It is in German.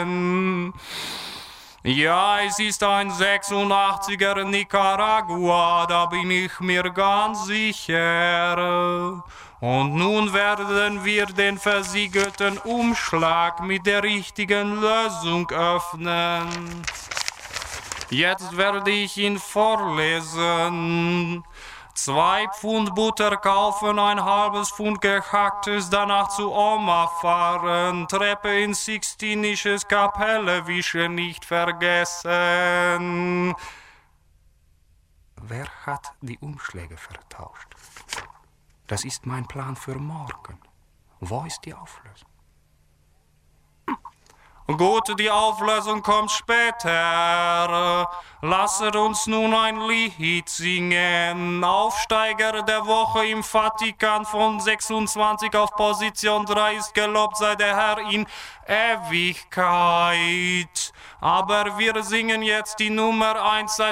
vergessen. Ja, es ist ein 86er Nicaragua, da bin ich mir ganz sicher. Und nun werden wir den versiegelten Umschlag mit der richtigen Lösung öffnen. Jetzt werde ich ihn vorlesen. 2 Pfund Butter kaufen, ein halbes Pfund gehacktes, danach zu Oma fahren, Treppe ins Sixtinisches Kapelle wischen nicht vergessen. Wer hat die Umschläge vertauscht? Das ist mein Plan für morgen. Wo ist die Auflösung? Gut, die Auflösung kommt später. Lasset uns nun ein Lied singen. Aufsteiger der Woche im Vatikan von 26 auf Position 3 ist gelobt sei der Herr in Ewigkeit. Aber wir singen jetzt die Nummer 1 seit